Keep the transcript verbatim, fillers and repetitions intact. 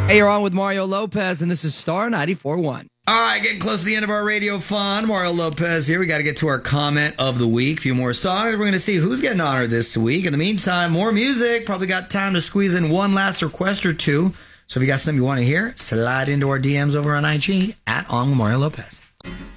Hey, you're on with Mario Lopez, and this is Star ninety-four point one. All right, getting close to the end of our radio fun. Mario Lopez here. We got to get to our comment of the week. A few more songs. We're going to see who's getting honored this week. In the meantime, more music. Probably got time to squeeze in one last request or two. So if you got something you want to hear, slide into our D Ms over on I G at On with Mario Lopez.